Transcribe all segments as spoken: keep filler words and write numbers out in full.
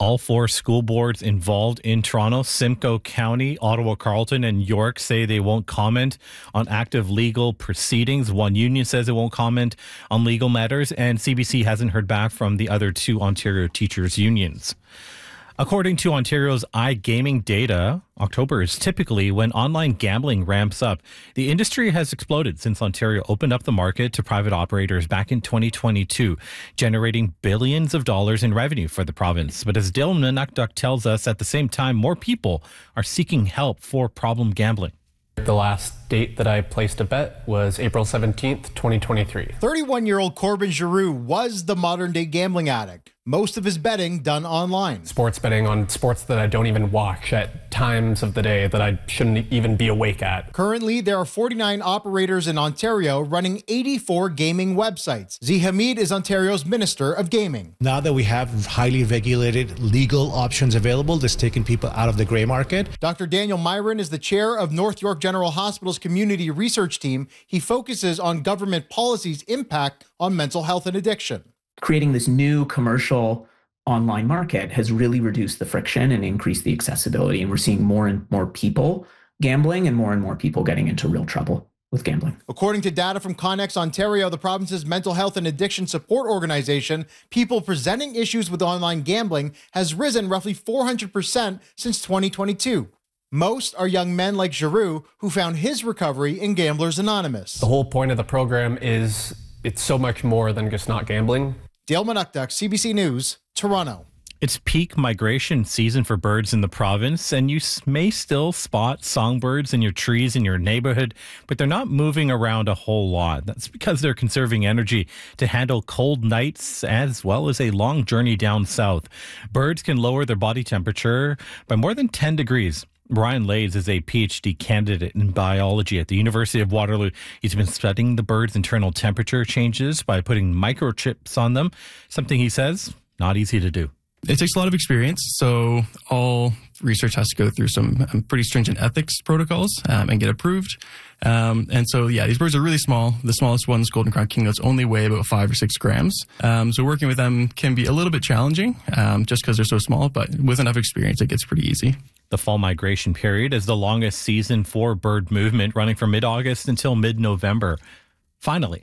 All four school boards involved in Toronto, Simcoe County, Ottawa Carleton, and York say they won't comment on active legal proceedings. One union says it won't comment on legal matters, and C B C hasn't heard back from the other two Ontario teachers' unions. According to Ontario's iGaming data, October is typically when online gambling ramps up. The industry has exploded since Ontario opened up the market to private operators back in twenty twenty-two, generating billions of dollars in revenue for the province. But as Dale Manukduk tells us, at the same time, more people are seeking help for problem gambling. The last date that I placed a bet was April seventeenth, twenty twenty-three. thirty-one-year-old Corbin Giroux was the modern-day gambling addict. Most of his betting done online. Sports betting on sports that I don't even watch at times of the day that I shouldn't even be awake at. Currently, there are forty-nine operators in Ontario running eighty-four gaming websites. Z Hamid is Ontario's Minister of Gaming. Now that we have highly regulated legal options available, that's taking people out of the gray market. Doctor Daniel Myron is the chair of North York General Hospital's community research team. He focuses on government policy's impact on mental health and addiction. Creating this new commercial online market has really reduced the friction and increased the accessibility. And we're seeing more and more people gambling and more and more people getting into real trouble with gambling. According to data from Connex Ontario, the province's mental health and addiction support organization, people presenting issues with online gambling has risen roughly four hundred percent since twenty twenty-two. Most are young men like Giroux, who found his recovery in Gamblers Anonymous. The whole point of the program is it's so much more than just not gambling. Dale Manukduk, C B C News, Toronto. It's peak migration season for birds in the province, and you may still spot songbirds in your trees in your neighborhood, but they're not moving around a whole lot. That's because they're conserving energy to handle cold nights as well as a long journey down south. Birds can lower their body temperature by more than ten degrees. Brian Lades is a P H D candidate in biology at the University of Waterloo. He's been studying the birds' internal temperature changes by putting microchips on them, something he says not easy to do. It takes a lot of experience, so all research has to go through some um, pretty stringent ethics protocols um, and get approved. Um, and so, yeah, these birds are really small. The smallest ones, golden crown kinglets, only weigh about five or six grams. Um, so working with them can be a little bit challenging um, just because they're so small, but with enough experience, it gets pretty easy. The fall migration period is the longest season for bird movement, running from mid-August until mid-November. Finally.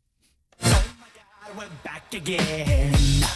Oh my God, we're back again.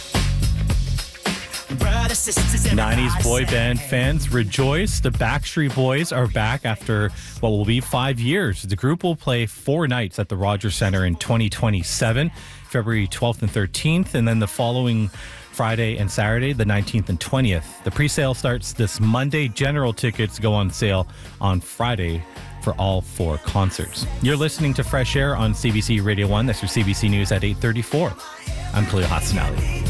nineties boy band fans rejoice. The Backstreet Boys are back after what will be five years. The group will play four nights at the Rogers Centre in twenty twenty-seven, February twelfth and thirteenth, and then the following Friday and Saturday, the nineteenth and twentieth. The pre-sale starts this Monday. General tickets go on sale on Friday for all four concerts. You're listening to Fresh Air on C B C Radio one. That's your C B C News at eight thirty-four. I'm Khalil Hassanali.